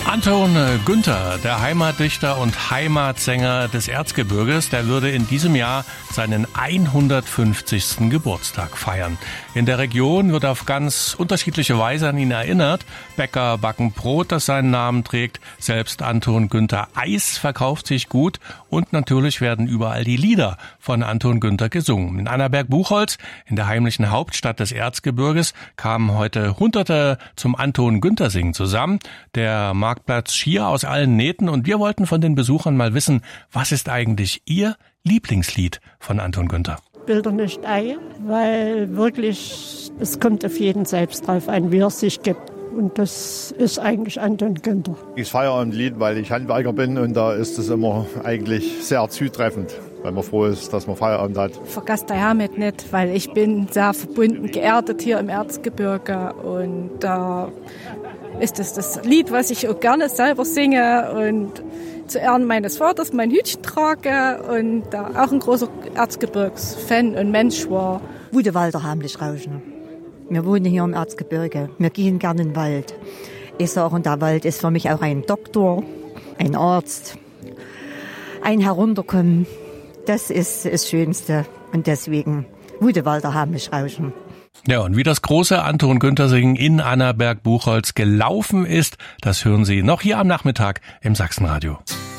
Anton Günther, der Heimatdichter und Heimatsänger des Erzgebirges, der würde in diesem Jahr seinen 150. Geburtstag feiern. In der Region wird auf ganz unterschiedliche Weise an ihn erinnert. Bäcker backen Brot, das seinen Namen trägt. Selbst Anton Günther Eis verkauft sich gut. Und natürlich werden überall die Lieder von Anton Günther gesungen. In Annaberg-Buchholz, in der heimlichen Hauptstadt des Erzgebirges, kamen heute Hunderte zum Anton Günther singen zusammen. Der Marktplatz schier aus allen Nähten und wir wollten von den Besuchern mal wissen, was ist eigentlich Ihr Lieblingslied von Anton Günther? Bilder nicht ein, weil wirklich, es kommt auf jeden selbst drauf an, wie er sich gibt. Und das ist eigentlich Anton Günther. Ich feiere ein Lied, weil ich Handwerker bin und da ist es immer eigentlich sehr zutreffend, weil man froh ist, dass man Feierabend hat. Vergaß der Hermit nicht, weil ich bin sehr verbunden, geerdet hier im Erzgebirge und da ist es das Lied, was ich auch gerne selber singe und zu Ehren meines Vaters mein Hütchen trage und da auch ein großer Erzgebirgsfan und Mensch war. Wo die Wälder heimlich rauschen. Wir wohnen hier im Erzgebirge. Wir gehen gerne in den Wald. Ich sage, und der Wald ist für mich auch ein Doktor, ein Arzt, ein Herunterkommen. Das ist das Schönste. Und deswegen, wo die Wälder heimlich rauschen. Ja, und wie das große Anton Günther Singen in Annaberg-Buchholz gelaufen ist, das hören Sie noch hier am Nachmittag im Sachsenradio.